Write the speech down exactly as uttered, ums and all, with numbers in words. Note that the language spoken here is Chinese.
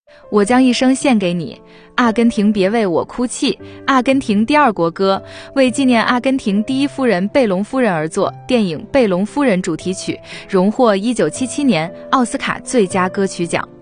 我将一生献给你，阿根廷别为我哭泣。阿根廷第二国歌为纪念阿根廷第一夫人贝隆夫人而作，电影《贝隆夫人》主题曲荣获一九七七年奥斯卡最佳歌曲奖。